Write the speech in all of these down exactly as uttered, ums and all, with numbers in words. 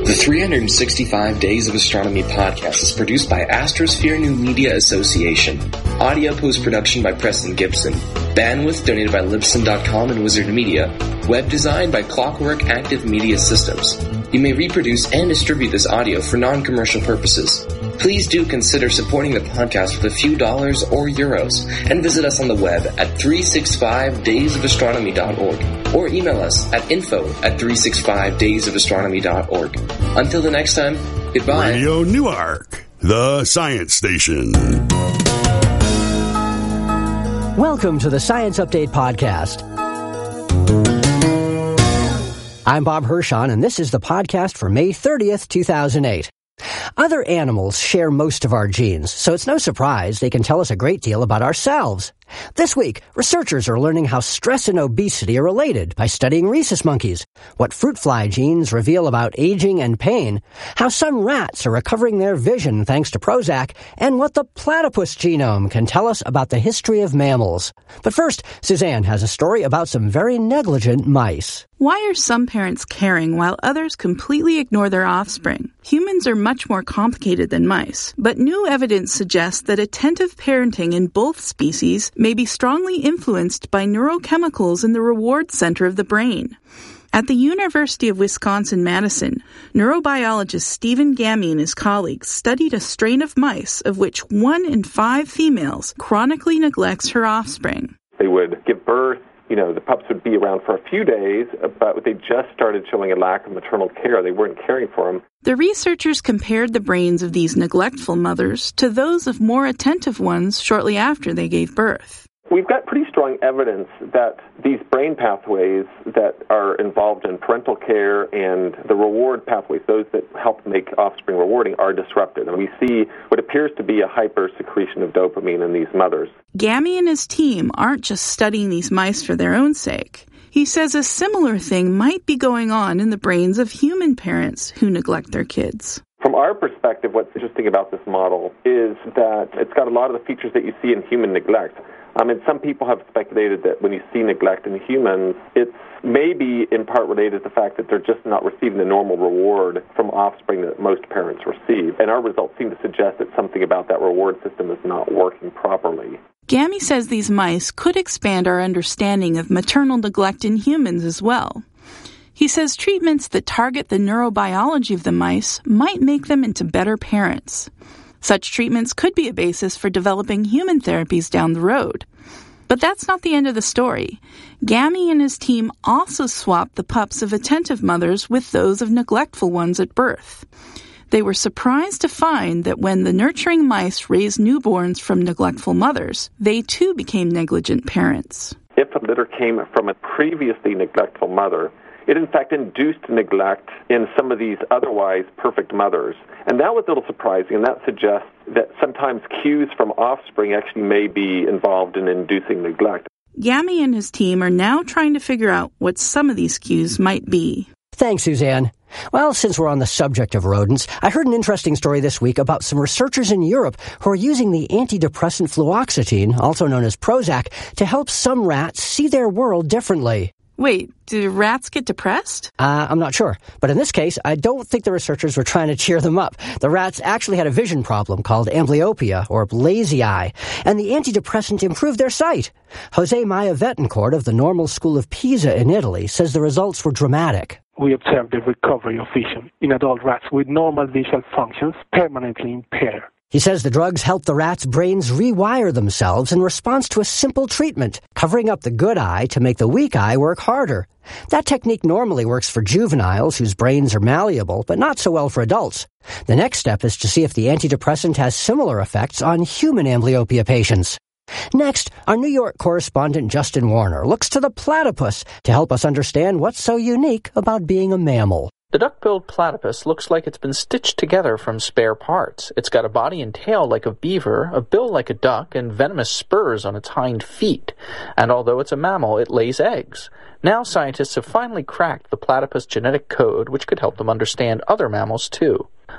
The three hundred sixty-five Days of Astronomy podcast is produced by Astrosphere New Media Association. Audio post-production by Preston Gibson. Bandwidth donated by Libsyn dot com and Wizard Media. Web design by Clockwork Active Media Systems. You may reproduce and distribute this audio for non-commercial purposes. Please do consider supporting the podcast with a few dollars or euros, and visit us on the web at three sixty-five days of astronomy dot org or email us at info at three sixty-five days of astronomy dot org. Until the next time, goodbye. Radio Newark, the science station. Welcome to the Science Update Podcast. I'm Bob Hirschon, and this is the podcast for May thirtieth, two thousand eight. Other animals share most of our genes, so it's no surprise they can tell us a great deal about ourselves. This week, researchers are learning how stress and obesity are related by studying rhesus monkeys, what fruit fly genes reveal about aging and pain, how some rats are recovering their vision thanks to Prozac, and what the platypus genome can tell us about the history of mammals. But first, Suzanne has a story about some very negligent mice. Why are some parents caring while others completely ignore their offspring? Humans are much more complicated than mice, but new evidence suggests that attentive parenting in both species may be strongly influenced by neurochemicals in the reward center of the brain. At the University of Wisconsin-Madison, neurobiologist Stephen Gammy and his colleagues studied a strain of mice of which one in five females chronically neglects her offspring. They would give birth. You know, the pups would be around for a few days, but they just started showing a lack of maternal care. They weren't caring for them. The researchers compared the brains of these neglectful mothers to those of more attentive ones shortly after they gave birth. We've got pretty strong evidence that these brain pathways that are involved in parental care and the reward pathways, those that help make offspring rewarding, are disrupted. And we see what appears to be a hyper-secretion of dopamine in these mothers. Gammy and his team aren't just studying these mice for their own sake. He says a similar thing might be going on in the brains of human parents who neglect their kids. From our perspective, what's interesting about this model is that it's got a lot of the features that you see in human neglect. Um, and some people have speculated that when you see neglect in humans, it's maybe in part related to the fact that they're just not receiving the normal reward from offspring that most parents receive. And our results seem to suggest that something about that reward system is not working properly. Gammy says these mice could expand our understanding of maternal neglect in humans as well. He says treatments that target the neurobiology of the mice might make them into better parents. Such treatments could be a basis for developing human therapies down the road. But that's not the end of the story. Gammy and his team also swapped the pups of attentive mothers with those of neglectful ones at birth. They were surprised to find that when the nurturing mice raised newborns from neglectful mothers, they too became negligent parents. If a litter came from a previously neglectful mother, it in fact induced neglect in some of these otherwise perfect mothers. And that was a little surprising, and that suggests that sometimes cues from offspring actually may be involved in inducing neglect. Gammy and his team are now trying to figure out what some of these cues might be. Thanks, Suzanne. Well, since we're on the subject of rodents, I heard an interesting story this week about some researchers in Europe who are using the antidepressant fluoxetine, also known as Prozac, to help some rats see their world differently. Wait, do rats get depressed? Uh, I'm not sure. But in this case, I don't think the researchers were trying to cheer them up. The rats actually had a vision problem called amblyopia, or lazy eye, and the antidepressant improved their sight. Jose Maia Vettencourt of the Normal School of Pisa in Italy says the results were dramatic. We observed the recovery of vision in adult rats with normal visual functions permanently impaired. He says the drugs help the rats' brains rewire themselves in response to a simple treatment, covering up the good eye to make the weak eye work harder. That technique normally works for juveniles whose brains are malleable, but not so well for adults. The next step is to see if the antidepressant has similar effects on human amblyopia patients. Next, our New York correspondent Justin Warner looks to the platypus to help us understand what's so unique about being a mammal. The duck-billed platypus looks like it's been stitched together from spare parts. It's got a body and tail like a beaver, a bill like a duck, and venomous spurs on its hind feet. And although it's a mammal, it lays eggs. Now scientists have finally cracked the platypus genetic code, which could help them understand other mammals too.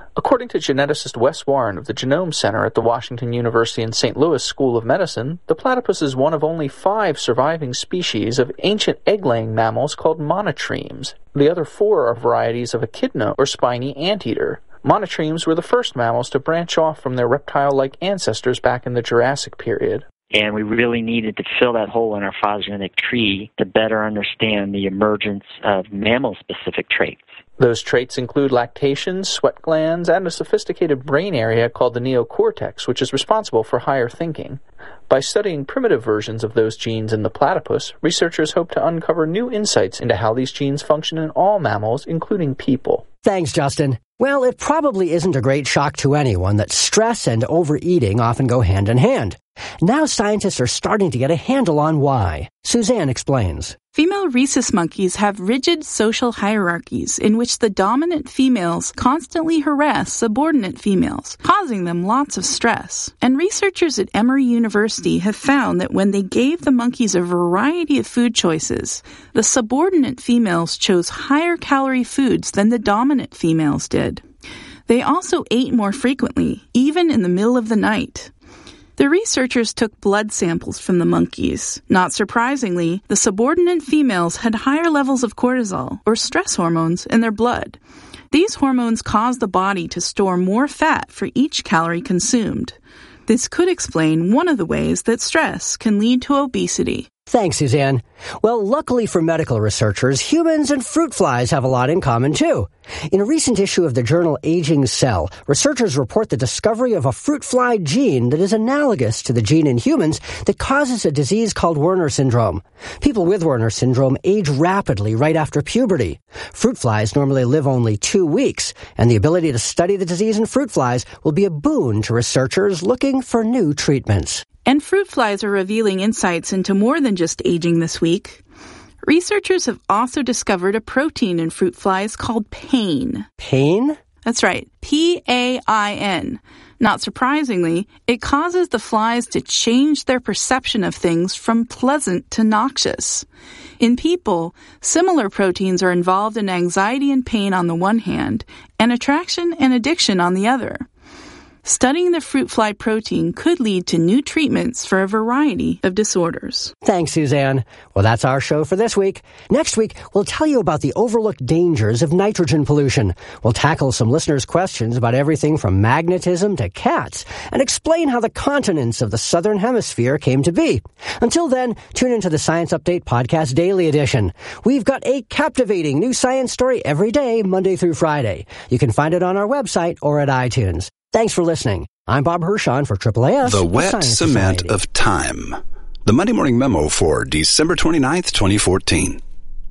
According to geneticist Wes Warren of the Genome Center at the Washington University in Saint Louis School of Medicine, the platypus is one of only five surviving species of ancient egg-laying mammals called monotremes. The other four are varieties of echidna or spiny anteater. Monotremes were the first mammals to branch off from their reptile-like ancestors back in the Jurassic period. And we really needed to fill that hole in our phylogenetic tree to better understand the emergence of mammal-specific traits. Those traits include lactation, sweat glands, and a sophisticated brain area called the neocortex, which is responsible for higher thinking. By studying primitive versions of those genes in the platypus, researchers hope to uncover new insights into how these genes function in all mammals, including people. Thanks, Justin. Well, it probably isn't a great shock to anyone that stress and overeating often go hand in hand. Now scientists are starting to get a handle on why. Suzanne explains. Female rhesus monkeys have rigid social hierarchies in which the dominant females constantly harass subordinate females, causing them lots of stress. And researchers at Emory University have found that when they gave the monkeys a variety of food choices, the subordinate females chose higher calorie foods than the dominant females did. They also ate more frequently, even in the middle of the night. The researchers took blood samples from the monkeys. Not surprisingly, the subordinate females had higher levels of cortisol, or stress hormones, in their blood. These hormones cause the body to store more fat for each calorie consumed. This could explain one of the ways that stress can lead to obesity. Thanks, Suzanne. Well, luckily for medical researchers, humans and fruit flies have a lot in common, too. In a recent issue of the journal Aging Cell, researchers report the discovery of a fruit fly gene that is analogous to the gene in humans that causes a disease called Werner syndrome. People with Werner syndrome age rapidly right after puberty. Fruit flies normally live only two weeks, and the ability to study the disease in fruit flies will be a boon to researchers looking for new treatments. And fruit flies are revealing insights into more than just aging this week. Researchers have also discovered a protein in fruit flies called pain. Pain? That's right, P A I N. Not surprisingly, it causes the flies to change their perception of things from pleasant to noxious. In people, similar proteins are involved in anxiety and pain on the one hand, and attraction and addiction on the other. Studying the fruit fly protein could lead to new treatments for a variety of disorders. Thanks, Suzanne. Well, that's our show for this week. Next week, we'll tell you about the overlooked dangers of nitrogen pollution. We'll tackle some listeners' questions about everything from magnetism to cats and explain how the continents of the Southern Hemisphere came to be. Until then, tune into the Science Update Podcast Daily Edition. We've got a captivating new science story every day, Monday through Friday. You can find it on our website or at iTunes. Thanks for listening. I'm Bob Hirschon for Triple A S. The Wet Science Cement Society. of Time. The Monday Morning Memo for December twenty-ninth, twenty fourteen.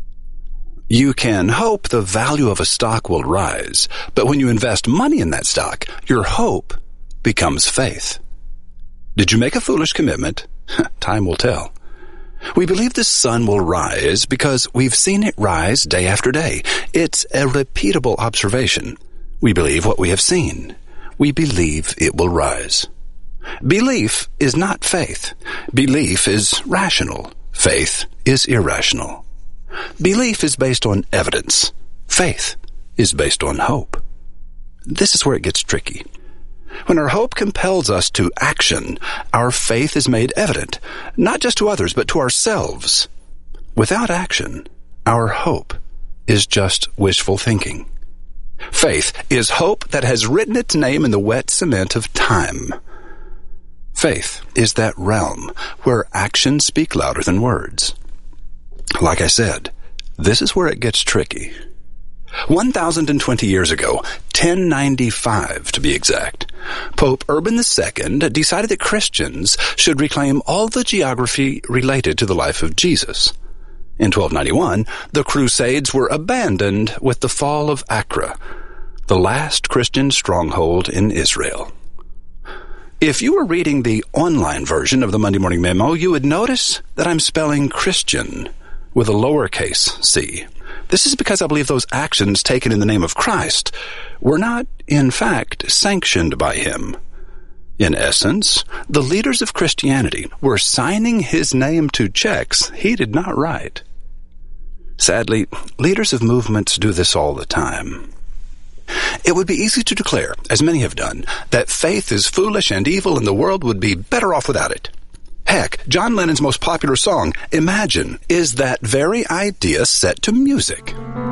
You can hope the value of a stock will rise, but when you invest money in that stock, your hope becomes faith. Did you make a foolish commitment? Time will tell. We believe the sun will rise because we've seen it rise day after day. It's a repeatable observation. We believe what we have seen. We believe it will rise. Belief is not faith. Belief is rational. Faith is irrational. Belief is based on evidence. Faith is based on hope. This is where it gets tricky. When our hope compels us to action, our faith is made evident, not just to others, but to ourselves. Without action, our hope is just wishful thinking. Faith is hope that has written its name in the wet cement of time. Faith is that realm where actions speak louder than words. Like I said, this is where it gets tricky. one thousand twenty years ago, ten ninety-five to be exact, Pope Urban the Second decided that Christians should reclaim all the geography related to the life of Jesus. In twelve ninety-one, the Crusades were abandoned with the fall of Acre, the last Christian stronghold in Israel. If you were reading the online version of the Monday Morning Memo, you would notice that I'm spelling Christian with a lowercase c. This is because I believe those actions taken in the name of Christ were not, in fact, sanctioned by him. In essence, the leaders of Christianity were signing his name to checks he did not write. Sadly, leaders of movements do this all the time. it would be easy to declare, as many have done, that faith is foolish and evil and the world would be better off without it. Heck, John Lennon's most popular song, Imagine, is that very idea set to music.